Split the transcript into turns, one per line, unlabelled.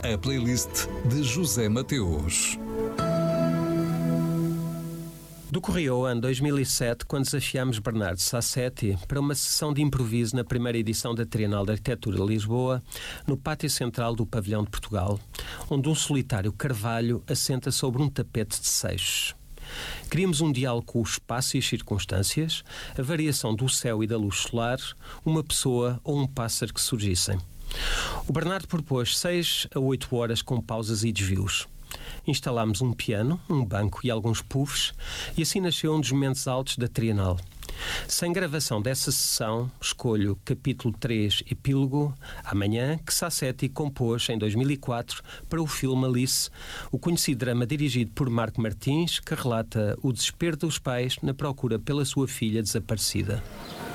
A playlist de José Mateus.
Decorreu o ano 2007 quando desafiámos Bernardo Sassetti para uma sessão de improviso na primeira edição da Trienal de Arquitetura de Lisboa, no pátio central do Pavilhão de Portugal, onde um solitário carvalho assenta sobre um tapete de seixos. Queríamos um diálogo com o espaço e as circunstâncias, a variação do céu e da luz solar, uma pessoa ou um pássaro que surgissem. O Bernardo propôs 6 a 8 horas com pausas e desvios. Instalámos um piano, um banco e alguns puffs e assim nasceu um dos momentos altos da Trienal. Sem gravação dessa sessão, escolho capítulo 3, Epílogo, Amanhã, que Sassetti compôs em 2004 para o filme Alice, o conhecido drama dirigido por Marco Martins, que relata o desespero dos pais na procura pela sua filha desaparecida.